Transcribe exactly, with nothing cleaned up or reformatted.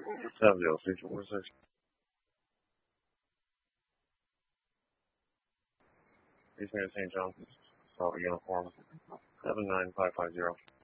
seven zero six four six. East Main Saint John. Solid uniform. seven nine five five zero.